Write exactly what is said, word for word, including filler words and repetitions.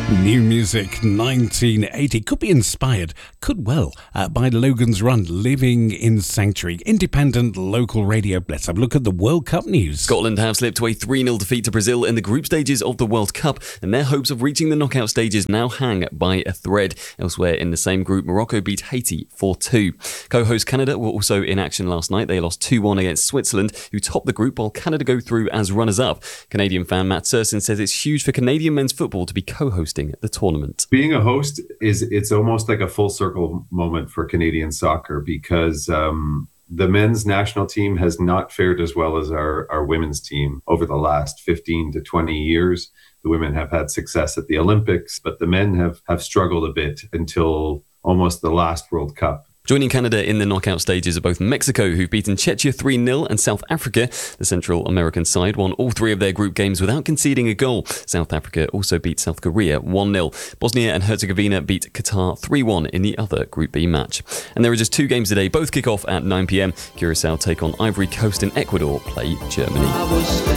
New music, nineteen eighty, could be inspired, could well, uh, by Logan's Run, Living in Sanctuary. Independent local radio. Let's have a look at the World Cup news. Scotland have slipped to a three nil defeat to Brazil in the group stages of the World Cup, and their hopes of reaching the knockout stages now hang by a thread. Elsewhere in the same group, Morocco beat Haiti four two. Co-host Canada were also in action last night. They lost two one against Switzerland, who topped the group, while Canada go through as runners-up. Canadian fan Matt Serson says it's huge for Canadian men's football to be co-hosting the tournament. Being a host is it's almost like a full circle moment for Canadian soccer, because um, the men's national team has not fared as well as our, our women's team over the last fifteen to twenty years. The women have had success at the Olympics, but the men have, have struggled a bit until almost the last World Cup. Joining Canada in the knockout stages are both Mexico, who've beaten Czechia three nil, and South Africa. The Central American side won all three of their group games without conceding a goal. South Africa also beat South Korea one nil. Bosnia and Herzegovina beat Qatar three one in the other Group B match. And there are just two games today. Both kick off at nine p.m. Curacao take on Ivory Coast, and Ecuador play Germany.